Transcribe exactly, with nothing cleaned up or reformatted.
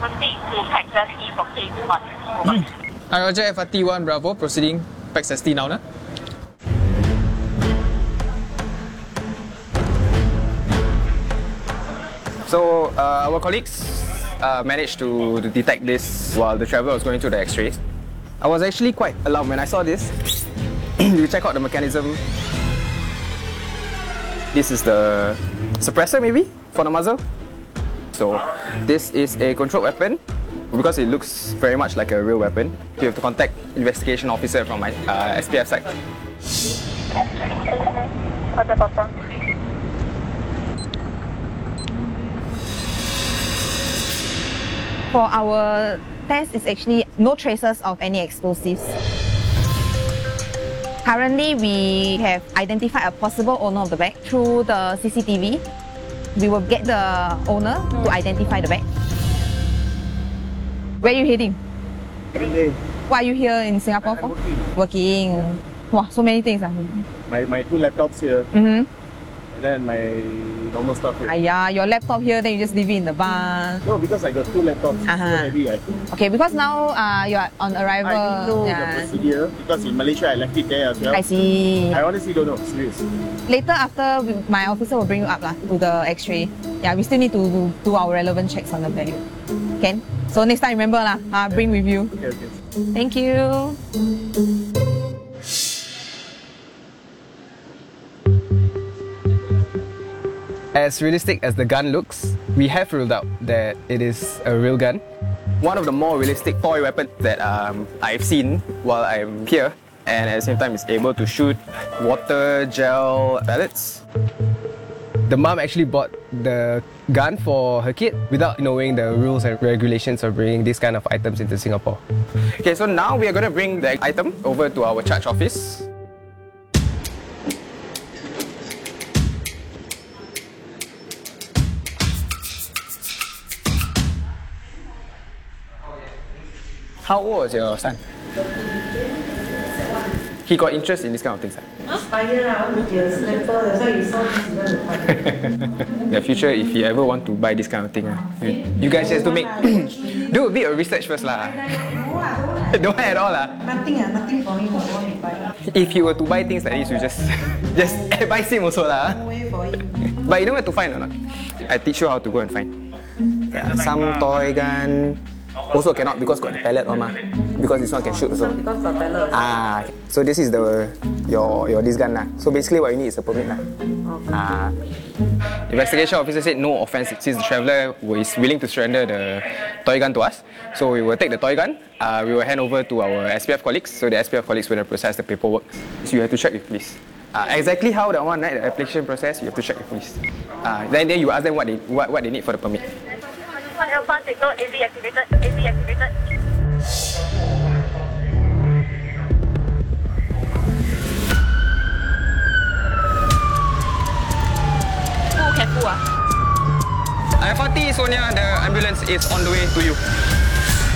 proceed to Texas T for case one. Hi, Roger, F R T one Bravo, proceeding P A X S T now, na? So, uh, our colleagues uh, managed to, to detect this while the traveller was going through the x-rays. I was actually quite alarmed when I saw this. You check out the mechanism. This is the suppressor maybe for the muzzle. So this is a controlled weapon. Because it looks very much like a real weapon, you have to contact investigation officer from my uh, S P F side. For our test, it's actually no traces of any explosives. Currently, we have identified a possible owner of the bag through the C C T V. We will get the owner to identify the bag. Where are you heading? Why are you here in Singapore for? Working. Working. Wow, so many things. Ah. My, my two laptops here. Mm-hmm. And then my normal stuff here. Ayah, your laptop here, then you just leave it in the bar. No, because I got two laptops. Uh-huh. So maybe I... Okay, because now uh, you are on arrival. I didn't know yeah. the procedure because in Malaysia I left it there as well. I see. I honestly don't know, serious. Later, after we, my officer will bring you up lah, to the x-ray. Yeah, we still need to do, do our relevant checks on the bag. Can? So next time, remember lah, uh, bring with you. Okay, okay. Thank you. As realistic as the gun looks, we have ruled out that it is a real gun. One of the more realistic toy weapons that um, I've seen while I'm here, and at the same time is able to shoot water, gel, pellets. The mom actually bought the gun for her kid without knowing the rules and regulations of bringing these kind of items into Singapore. Okay, so now we are going to bring the item over to our charge office. How old was your son? He got interest in this kind of things. Inspire, I want to be a snapper, that's why you saw this, you want to fight. In the future, if you ever want to buy this kind of thing, you, you guys just to make do a bit of research first lah. Don't at all lah. Nothing, uh, nothing for him, I want to buy. If you were to buy things like this, you just just advise him also lah. No way for him. But you know where to find or not? I teach you how to go and find. Yeah, some toy gun also cannot because got the pellet on ma. Because this one can shoot also. Because got pellet. Ah, so this is the your your this gun lah. So basically what you need is a permit lah. Okay. Ah, investigation officer said no offence since the traveller is willing to surrender the toy gun to us. So we will take the toy gun. Uh, we will hand over to our S P F colleagues. So the S P F colleagues will process the paperwork. So you have to check with police. Uh, exactly how that one, right? The application process, you have to check with police. Uh, then then you ask them what they what, what they need for the permit. Alpha, take note, A V activated, A V activated. Oh, careful ah. F R T Sonia, the ambulance is on the way to you.